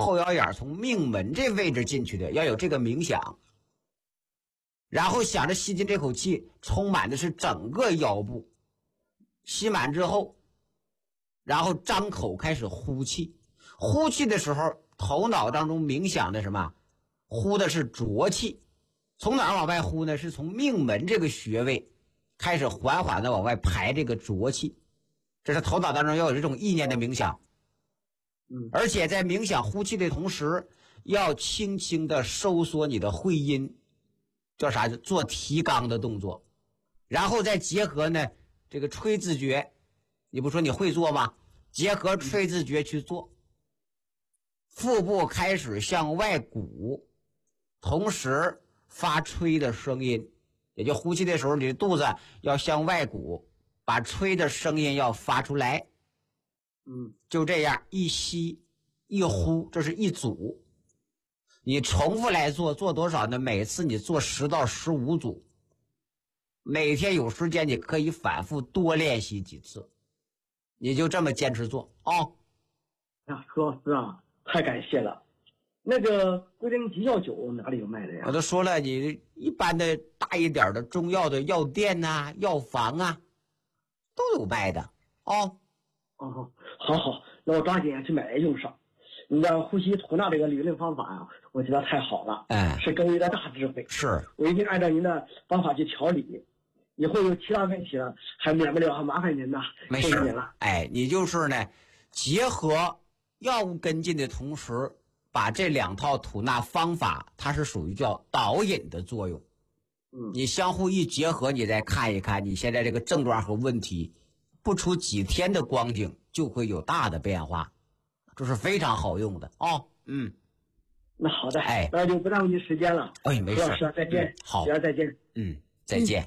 后腰眼从命门这位置进去的，要有这个冥想。然后想着吸进这口气，充满的是整个腰部，吸满之后，然后张口开始呼气。呼气的时候，头脑当中冥想的什么？呼的是浊气。从哪儿往外呼呢？是从命门这个穴位开始缓缓的往外排这个浊气。这是头脑当中要有这种意念的冥想。而且在冥想呼气的同时，要轻轻的收缩你的会阴，叫啥？做提肛的动作。然后再结合呢这个吹字诀，你不说你会做吗？结合吹字诀去做。腹部开始向外鼓，同时发吹的声音，也就呼气的时候，你的肚子要向外鼓，把吹的声音要发出来。就这样一吸一呼，这是一组。你重复来做，做多少呢？每次你做10到15组，每天有时间你可以反复多练习几次，你就这么坚持做啊。 苏老师啊，太感谢了。那个龟苓吉药酒哪里有卖的呀？ 我都说了，你一般的大一点的中药的药店呐、药房啊都有卖的哦。 好，那我抓紧去买来用上。你的呼吸吐纳这个理论方法啊，我觉得太好了，是各位的大智慧。 是， 我一定按照您的方法去调理。以后有其他问题了，还免不了，还麻烦您呐。 没事， 谢谢您了。 你就是呢，结合药物跟进的同时，把这2套吐纳方法，它是属于叫导引的作用。你相互一结合，你再看一看你现在这个症状和问题，不出几天的光景就会有大的变化，这是非常好用的哦。 那好的，那就不耽误您时间了。 没事， 老师再见。 好， 再见。 再见。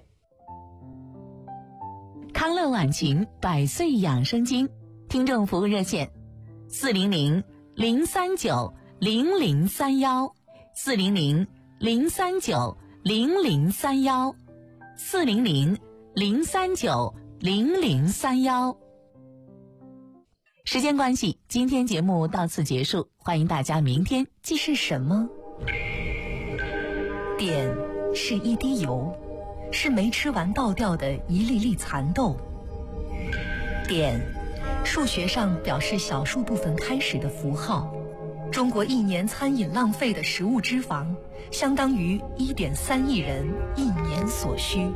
康乐晚晴100岁养生经听众服务热线400-039-0031，400-039-0031。时间关系，今天节目到此结束，欢迎大家明天继续什么？碘是一滴油，是没吃完倒掉的一粒粒蚕豆。碘，数学上表示小数部分开始的符号。中国1年餐饮浪费的食物脂肪，相当于1.3亿人1年所需。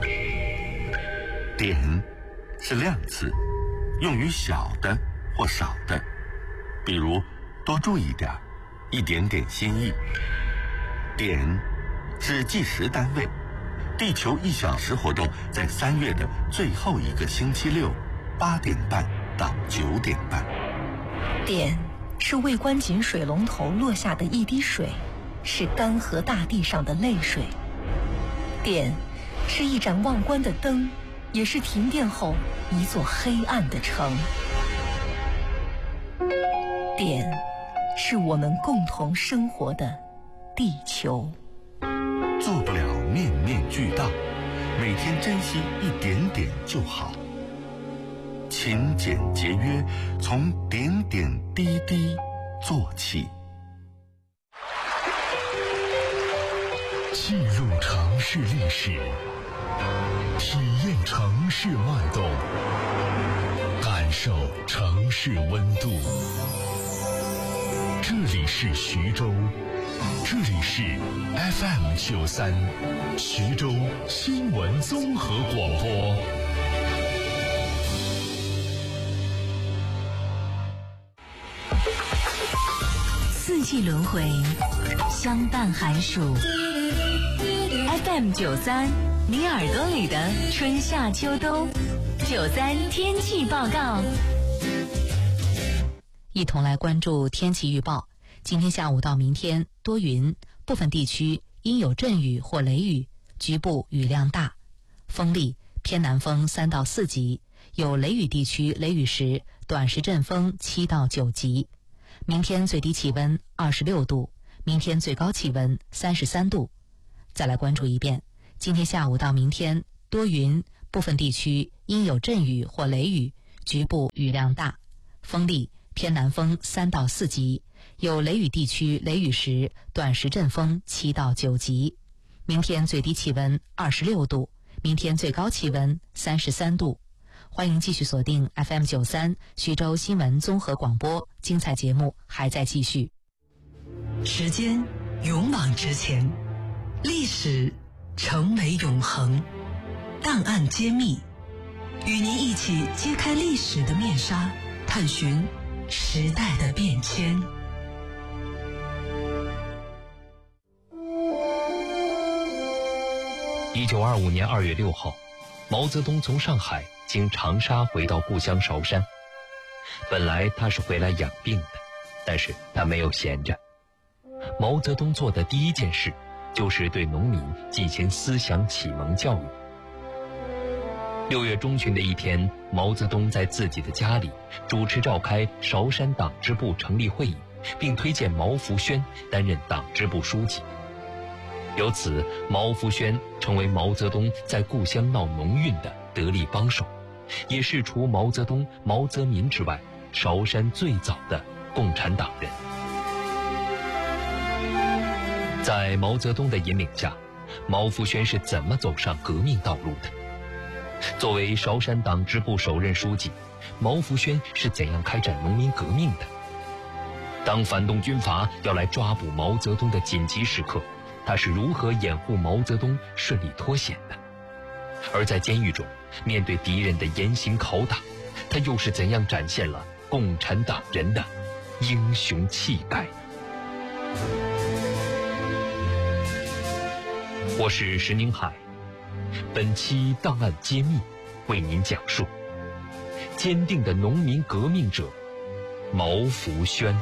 碘是量词，用于小的或少的，比如多注意点，一点点心意。碘是计时单位，地球1小时活动在3月的最后一个星期六8点半到9点半。 碘是未关紧水龙头落下的一滴水，是干涸大地上的泪水。碘是一盏忘关的灯，也是停电后一座黑暗的城。碘是我们共同生活的地球。 做不了面面俱到，每天珍惜一点点就好。勤俭节约，从点点滴滴做起。 记录城市历史，体验城市脉动，感受城市温度。这里是徐州，这里是 FM93 徐州新闻综合广播。 四季轮回，相伴寒暑。FM93，你耳朵里的春夏秋冬。93天气报告。一同来关注天气预报。今天下午到明天多云，部分地区阴有阵雨或雷雨，局部雨量大，风力偏南风3到4级，有雷雨地区雷雨时短时阵风7到9级。明天最低气温26度，明天最高气温33度。再来关注一遍，今天下午到明天多云，部分地区阴有阵雨或雷雨，局部雨量大，风力偏南风3到4级，有雷雨地区雷雨时短时阵风7到9级。明天最低气温26度，明天最高气温33度。欢迎继续锁定 FM93 徐州新闻综合广播，精彩节目还在继续。 时间勇往直前，历史成为永恒，档案揭秘，与您一起揭开历史的面纱，探寻时代的变迁。 1925年2月6号，毛泽东从上海经长沙回到故乡韶山。本来他是回来养病的，但是他没有闲着。毛泽东做的第一件事就是对农民进行思想启蒙教育。6月中旬的一天，毛泽东在自己的家里主持召开韶山党支部成立会议，并推荐毛福轩担任党支部书记。由此，毛福轩成为毛泽东在故乡闹农运的得力帮手，也是除毛泽东、毛泽民之外，韶山最早的共产党人。在毛泽东的引领下，毛福轩是怎么走上革命道路的？作为韶山党支部首任书记，毛福轩是怎样开展农民革命的？当反动军阀要来抓捕毛泽东的紧急时刻，他是如何掩护毛泽东顺利脱险的？而在监狱中，面对敌人的严刑拷打，他又是怎样展现了共产党人的英雄气概？我是石宁海，本期档案揭秘为您讲述坚定的农民革命者毛福轩。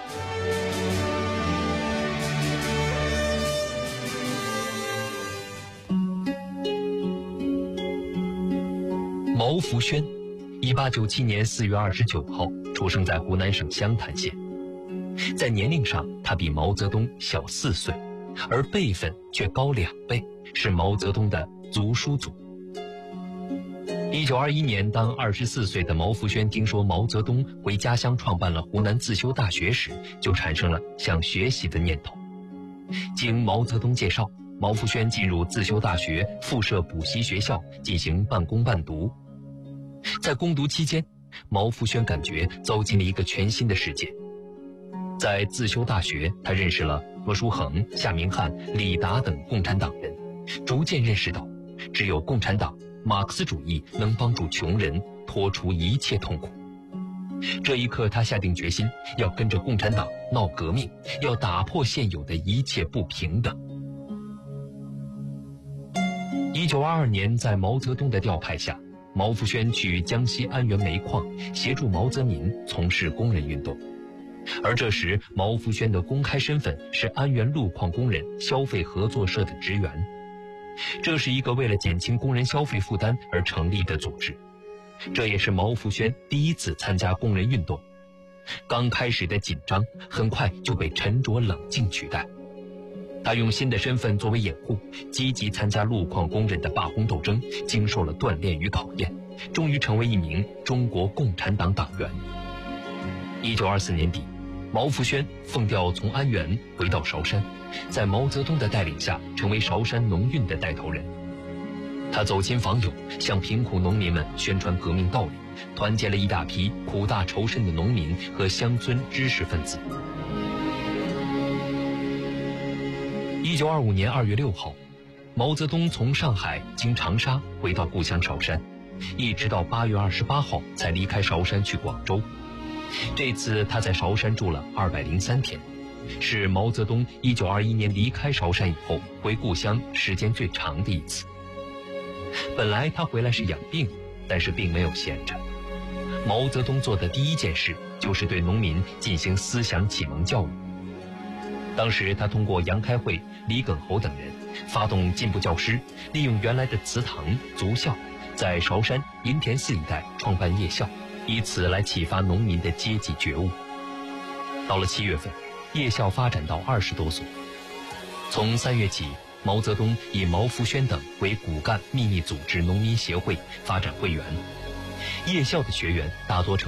毛福轩，1897年4月29号出生在湖南省湘潭县。在年龄上，他比毛泽东小4岁，而辈分却高2倍，是毛泽东的族叔祖。1921年，当24岁的毛福轩听说毛泽东回家乡创办了湖南自修大学时，就产生了想学习的念头。经毛泽东介绍，毛福轩进入自修大学附设补习学校进行半工半读。在攻读期间，毛福轩感觉走进了一个全新的世界。在自修大学，他认识了何叔衡、夏明翰、李达等共产党人，逐渐认识到，只有共产党、马克思主义能帮助穷人脱除一切痛苦。这一刻，他下定决心要跟着共产党闹革命，要打破现有的一切不平等。1922年，在毛泽东的调派下，毛福轩去江西安源煤矿协助毛泽民从事工人运动。而这时，毛福轩的公开身份是安源路矿工人消费合作社的职员。这是一个为了减轻工人消费负担而成立的组织，这也是毛福轩第一次参加工人运动。刚开始的紧张很快就被沉着冷静取代。他用新的身份作为掩护，积极参加路矿工人的罢工斗争，经受了锻炼与考验，终于成为一名中国共产党党员。1924年底，毛福轩奉调从安源回到韶山，在毛泽东的带领下，成为韶山农运的带头人。他走亲访友，向贫苦农民们宣传革命道理，团结了一大批苦大仇深的农民和乡村知识分子。1925年2月6号，毛泽东从上海经长沙回到故乡韶山，一直到8月28号才离开韶山去广州。这次他在韶山住了203天，是毛泽东1921年离开韶山以后回故乡时间最长的一次。本来他回来是养病，但是并没有闲着。毛泽东做的第一件事就是对农民进行思想启蒙教育。当时他通过杨开慧、李耿侯等人发动进步教师，利用原来的祠堂、族校，在韶山银田寺一带创办夜校，以此来启发农民的阶级觉悟。到了7月份，夜校发展到20多所。从3月起，毛泽东以毛福轩等为骨干秘密组织农民协会，发展会员。夜校的学员大多成